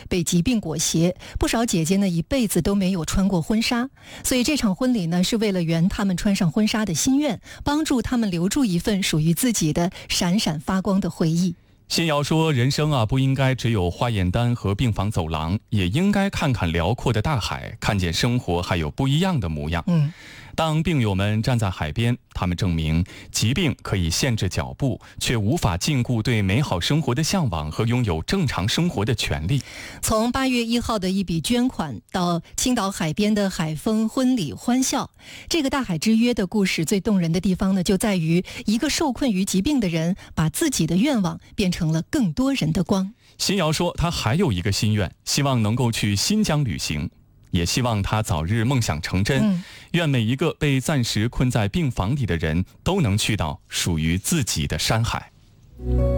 被疾病裹挟，不少姐姐呢一辈子都没有穿过婚纱，所以这场婚礼呢是为了圆她们穿上婚纱的心愿，帮助她们留住一份属于自己的闪闪发光的回忆。 新瑶说，人生啊不应该只有花艳单和病房走廊，也应该看看辽阔的大海，看见生活还有不一样的模样。当病友们站在海边，他们证明疾病可以限制脚步，却无法禁锢对美好生活的向往和拥有正常生活的权利。 从8月1号的一笔捐款到青岛海边的海风婚礼欢笑，这个大海之约的故事最动人的地方呢，就在于一个受困于疾病的人把自己的愿望变成了更多人的光。 新瑶说，他还有一个心愿，希望能够去新疆旅行，也希望他早日梦想成真。愿每一个被暂时困在病房里的人都能去到属于自己的山海。